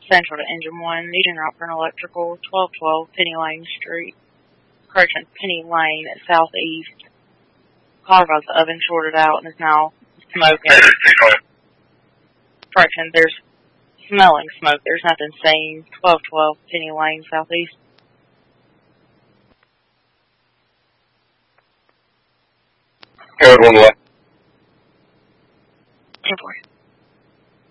Central to Engine 1, needing route for an electrical, 1212 Penny Lane Street. Correction, Penny Lane at Southeast. Apologize, the oven shorted out and is now smoking. Correction, there's smelling smoke. There's nothing saying 1212 Penny Lane Southeast. Code 1 left.